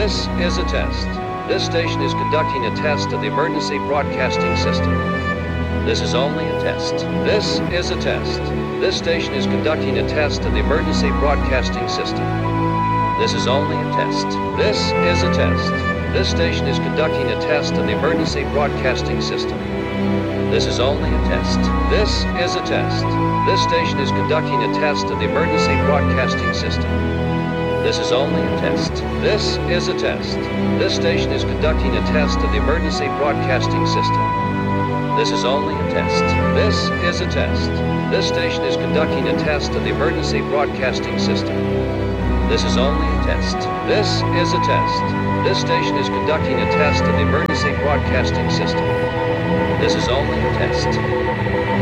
This is a test. This station is conducting a test of the emergency broadcasting system. This is only a test. This is a test. This station is conducting a test of the emergency broadcasting system. This is only a test. This is a test. This station is conducting a test of the emergency broadcasting system. This is only a test. This is a test. This station is conducting a test of the emergency broadcasting system. This is only a test. This is a test. This station is conducting a test of the emergency broadcasting system. This is only a test. This is a test. This station is conducting a test of the emergency broadcasting system. This is only a test. This is a test. This station is conducting a test of the emergency broadcasting system. This is only a test.